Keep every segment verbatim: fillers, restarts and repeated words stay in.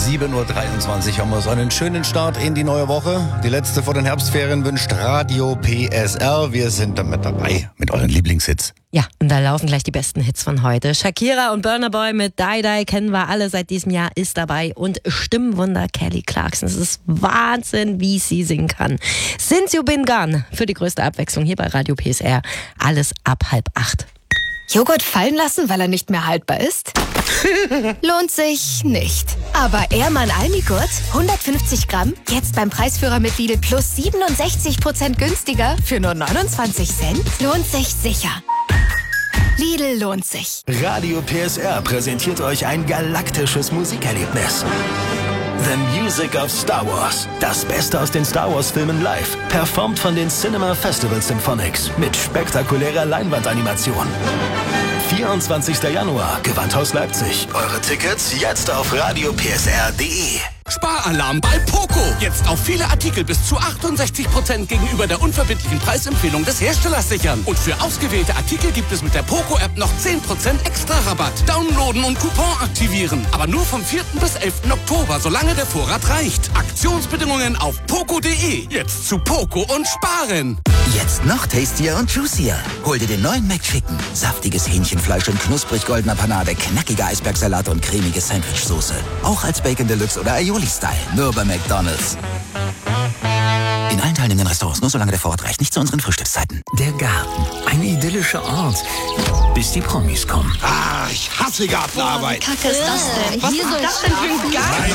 sieben Uhr dreiundzwanzig haben wir so einen schönen Start in die neue Woche. Die letzte vor den Herbstferien wünscht Radio P S R. Wir sind damit dabei mit euren Lieblingshits. Ja, und da laufen gleich die besten Hits von heute. Shakira und Burna Boy mit Die Die kennen wir alle seit diesem Jahr, ist dabei. Und Stimmenwunder Kelly Clarkson. Es ist Wahnsinn, wie sie singen kann. Since You Been Gone für die größte Abwechslung hier bei Radio P S R. Alles ab halb acht. Joghurt fallen lassen, weil er nicht mehr haltbar ist? Lohnt sich nicht. Aber Ehrmann Almigurt, hundertfünfzig Gramm, jetzt beim Preisführer mit Lidl plus siebenundsechzig Prozent günstiger für nur neunundzwanzig Cent? Lohnt sich sicher. Lidl lohnt sich. Radio P S R präsentiert euch ein galaktisches Musikerlebnis. The Music of Star Wars. Das Beste aus den Star Wars Filmen live. Performt von den Cinema Festival Symphonics mit spektakulärer Leinwandanimation. vierundzwanzigster Januar, Gewandhaus Leipzig. Eure Tickets jetzt auf radio p s r punkt d e. Sparalarm bei Poco. Jetzt auf viele Artikel bis zu achtundsechzig Prozent gegenüber der unverbindlichen Preisempfehlung des Herstellers sichern. Und für ausgewählte Artikel gibt es mit der Poco-App noch zehn Prozent extra Rabatt. Downloaden und Coupon aktivieren. Aber nur vom vierten bis elften Oktober, solange der Vorrat reicht. Aktionsbedingungen auf poco punkt d e. Jetzt zu Poco und sparen. Jetzt noch tastier und juicier. Hol dir den neuen McChicken. Saftiges Hähnchenfleisch in knusprig goldener Panade, knackiger Eisbergsalat und cremige Sandwichsoße. Auch als Bacon Deluxe oder Aioli-Style. Nur bei McDonald's. In allen teilnehmenden Restaurants, nur solange der Vorrat reicht. Nicht zu unseren Frühstückszeiten. Der Garten. Ein idyllischer Ort. Bis die Promis kommen. Ah, ich hasse Gartenarbeit. Boah, wie kacke ist das denn? Was ist das denn für ein Garten?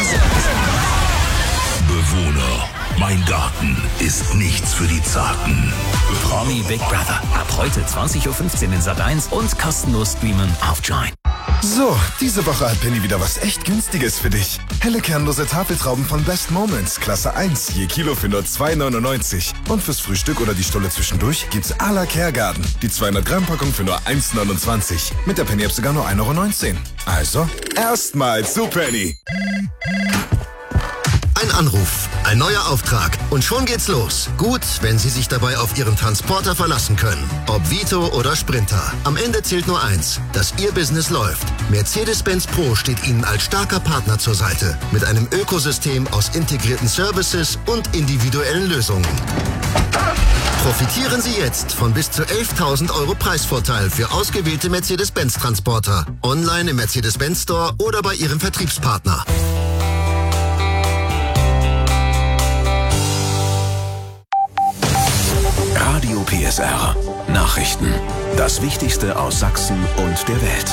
Bewohner, mein Garten ist nichts für die Zarten. Promi Big Brother. Ab heute zwanzig Uhr fünfzehn in Sat eins und kostenlos streamen auf Join. So, diese Woche hat Penny wieder was echt Günstiges für dich. Helle kernlose Tafeltrauben von Best Moments, Klasse eins, je Kilo für nur zwei neunundneunzig. Und fürs Frühstück oder die Stulle zwischendurch gibt's à la Kergarten. Die zweihundert Gramm Packung für nur eins neunundzwanzig. Mit der Penny-App sogar nur ein Euro neunzehn. Also, erstmal zu Penny. Ein Anruf, ein neuer Auftrag und schon geht's los. Gut, wenn Sie sich dabei auf Ihren Transporter verlassen können. Ob Vito oder Sprinter. Am Ende zählt nur eins, dass Ihr Business läuft. Mercedes-Benz Pro steht Ihnen als starker Partner zur Seite. Mit einem Ökosystem aus integrierten Services und individuellen Lösungen. Profitieren Sie jetzt von bis zu elftausend Euro Preisvorteil für ausgewählte Mercedes-Benz-Transporter. Online im Mercedes-Benz Store oder bei Ihrem Vertriebspartner. Radio P S R. Nachrichten. Das Wichtigste aus Sachsen und der Welt.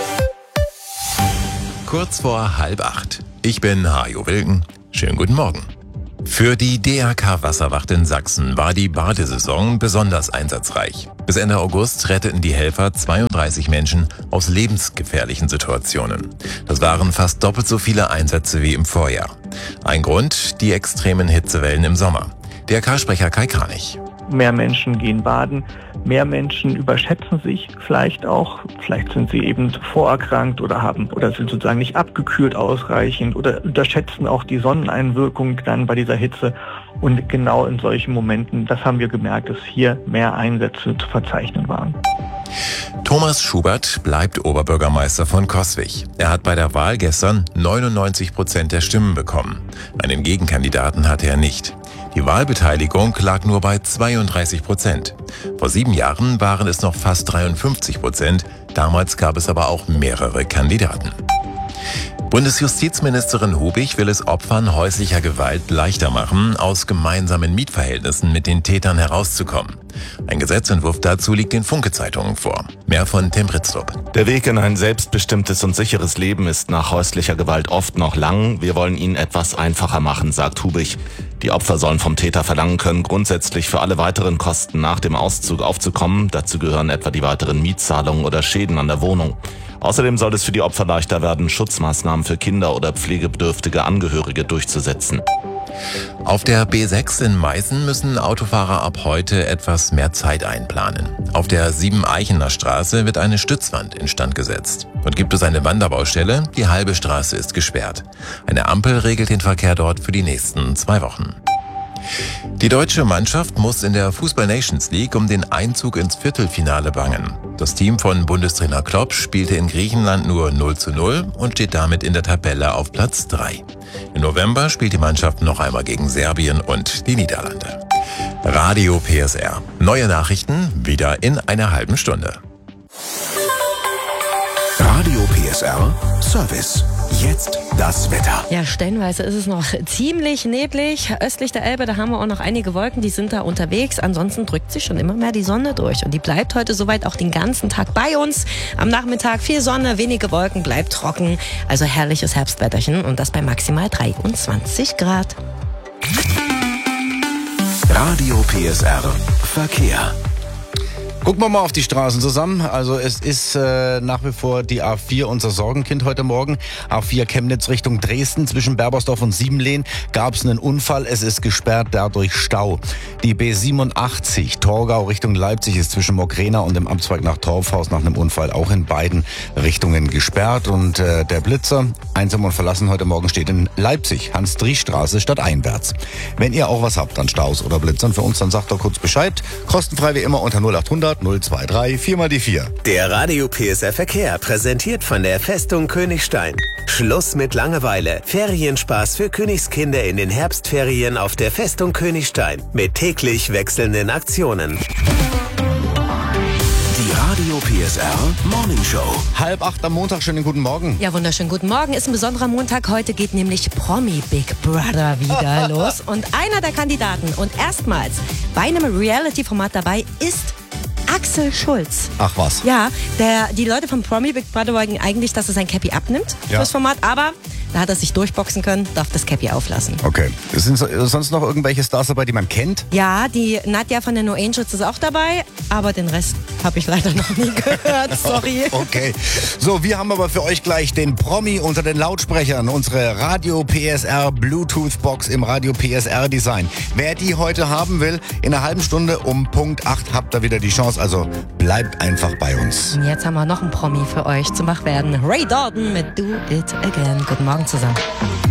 Kurz vor halb acht. Ich bin Hajo Wilken. Schönen guten Morgen. Für die D R K-Wasserwacht in Sachsen war die Badesaison besonders einsatzreich. Bis Ende August retteten die Helfer zweiunddreißig Menschen aus lebensgefährlichen Situationen. Das waren fast doppelt so viele Einsätze wie im Vorjahr. Ein Grund, die extremen Hitzewellen im Sommer. D R K-Sprecher Kai Kranich. Mehr Menschen gehen baden, mehr Menschen überschätzen sich vielleicht auch. Vielleicht sind sie eben vorerkrankt oder haben oder sind sozusagen nicht abgekühlt ausreichend oder unterschätzen auch die Sonneneinwirkung dann bei dieser Hitze. Und genau in solchen Momenten, das haben wir gemerkt, dass hier mehr Einsätze zu verzeichnen waren. Thomas Schubert bleibt Oberbürgermeister von Coswig. Er hat bei der Wahl gestern neunundneunzig Prozent der Stimmen bekommen. Einen Gegenkandidaten hatte er nicht. Die Wahlbeteiligung lag nur bei zweiunddreißig Prozent. Vor sieben Jahren waren es noch fast dreiundfünfzig Prozent. Damals gab es aber auch mehrere Kandidaten. Bundesjustizministerin Hubig will es Opfern häuslicher Gewalt leichter machen, aus gemeinsamen Mietverhältnissen mit den Tätern herauszukommen. Ein Gesetzentwurf dazu liegt den Funke-Zeitungen vor. Mehr von Tim Britztrup. Der Weg in ein selbstbestimmtes und sicheres Leben ist nach häuslicher Gewalt oft noch lang. Wir wollen ihn etwas einfacher machen, sagt Hubig. Die Opfer sollen vom Täter verlangen können, grundsätzlich für alle weiteren Kosten nach dem Auszug aufzukommen. Dazu gehören etwa die weiteren Mietzahlungen oder Schäden an der Wohnung. Außerdem soll es für die Opfer leichter werden, Schutzmaßnahmen für Kinder oder pflegebedürftige Angehörige durchzusetzen. Auf der B sechs in Meißen müssen Autofahrer ab heute etwas mehr Zeit einplanen. Auf der Siebeneichener Straße wird eine Stützwand instand gesetzt. Und gibt es eine Wanderbaustelle, die halbe Straße ist gesperrt. Eine Ampel regelt den Verkehr dort für die nächsten zwei Wochen. Die deutsche Mannschaft muss in der Fußball Nations League um den Einzug ins Viertelfinale bangen. Das Team von Bundestrainer Klopp spielte in Griechenland nur null zu null und steht damit in der Tabelle auf Platz drei. Im November spielt die Mannschaft noch einmal gegen Serbien und die Niederlande. Radio P S R. Neue Nachrichten wieder in einer halben Stunde. Radio P S R Service. Jetzt das Wetter. Ja, stellenweise ist es noch ziemlich neblig. Östlich der Elbe, da haben wir auch noch einige Wolken, die sind da unterwegs. Ansonsten drückt sich schon immer mehr die Sonne durch. Und die bleibt heute soweit auch den ganzen Tag bei uns. Am Nachmittag viel Sonne, wenige Wolken, bleibt trocken. Also herrliches Herbstwetterchen und das bei maximal dreiundzwanzig Grad. Radio P S R Verkehr. Gucken wir mal auf die Straßen zusammen. Also es ist äh, nach wie vor die A vier unser Sorgenkind heute Morgen. A vier Chemnitz Richtung Dresden. Zwischen Berbersdorf und Siebenlehn gab es einen Unfall. Es ist gesperrt, dadurch Stau. Die B siebenundachtzig Torgau Richtung Leipzig ist zwischen Mogrena und dem Abzweig nach Torfhaus nach einem Unfall auch in beiden Richtungen gesperrt. Und äh, der Blitzer, einsam und verlassen heute Morgen, steht in Leipzig, Hans-Driesch-Straße stadteinwärts. Wenn ihr auch was habt an Staus oder Blitzern für uns, dann sagt doch kurz Bescheid. Kostenfrei wie immer unter null achthundert null zwei drei vier mal die vier. Der Radio P S R Verkehr, präsentiert von der Festung Königstein. Schluss mit Langeweile. Ferienspaß für Königskinder in den Herbstferien auf der Festung Königstein. Mit täglich wechselnden Aktionen. Die Radio P S R Morning Show. Halb acht am Montag, schönen guten Morgen. Ja, wunderschönen guten Morgen. Ist ein besonderer Montag. Heute geht nämlich Promi Big Brother wieder los. Und einer der Kandidaten und erstmals bei einem Reality-Format dabei ist Axel Schulz. Ach was. Ja, der, die Leute von Promi Big Brother wollten eigentlich, dass er sein Cappy abnimmt ja. fürs Format, aber da hat er sich durchboxen können, darf das Cappy auflassen. Okay. Sind sonst noch irgendwelche Stars dabei, die man kennt? Ja, die Nadja von den No Angels ist auch dabei, aber den Rest habe ich leider noch nie gehört, sorry. Okay. So, wir haben aber für euch gleich den Promi unter den Lautsprechern, unsere Radio P S R Bluetooth Box im Radio P S R Design. Wer die heute haben will, in einer halben Stunde um Punkt acht habt ihr wieder die Chance, also bleibt einfach bei uns. Und jetzt haben wir noch einen Promi für euch zum Wachwerden. Ray Dalton mit Do It Again. Guten Morgen zusammen.